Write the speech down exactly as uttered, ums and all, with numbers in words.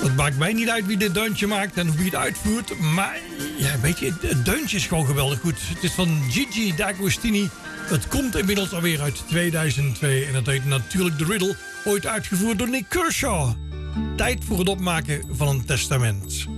Het maakt mij niet uit wie dit deuntje maakt en wie het uitvoert. Maar ja, weet je, het deuntje is gewoon geweldig goed. Het is van Gigi D'Agostini. Het komt inmiddels alweer uit tweeduizend twee. En het heet natuurlijk The Riddle. Ooit uitgevoerd door Nick Kershaw. Tijd voor het opmaken van een testament.